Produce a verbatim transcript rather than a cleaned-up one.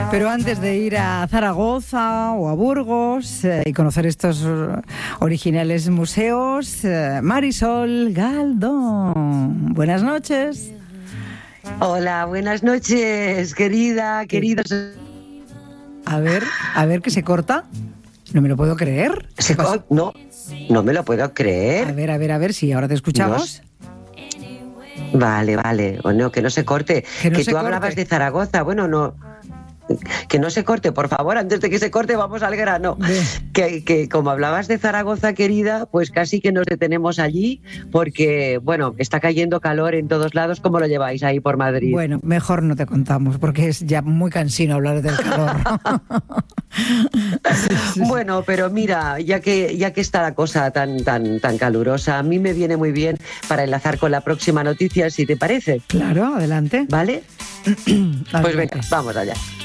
Pero antes de ir a Zaragoza o a Burgos eh, y conocer estos originales museos, eh, Marisol Galdón, buenas noches. Hola, buenas noches, querida, queridos. A ver, a ver, que se corta. No me lo puedo creer. ¿Se co- no, no me lo puedo creer. A ver, a ver, a ver, si ahora te escuchamos. No, vale, vale. O no, que no se corte. Que, no que se tú corte. hablabas de Zaragoza. Bueno, no. Que no se corte, por favor, antes de que se corte, vamos al grano. Que, que como hablabas de Zaragoza, querida, pues casi que nos detenemos allí, porque, bueno, está cayendo calor en todos lados. ¿Cómo lo lleváis ahí por Madrid? Bueno, mejor no te contamos, porque es ya muy cansino hablar del calor. Sí, sí. Bueno, pero mira, ya que ya que está la cosa tan tan tan calurosa, a mí me viene muy bien para enlazar con la próxima noticia, si te parece. Claro, adelante. ¿Vale? Adelante. Pues venga, vamos allá.